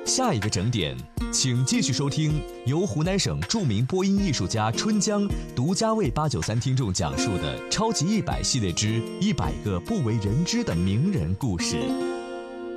下一个整点，请继续收听由湖南省著名播音艺术家春江独家为893听众讲述的《超级100系列之100个不为人知的名人故事》。